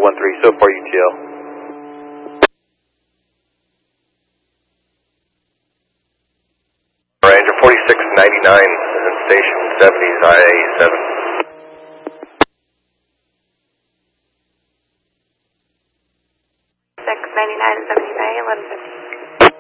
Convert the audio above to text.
13, so far UTL. Ranger 4699 is in station 70s IA-7. 699 and 70s IA 1150.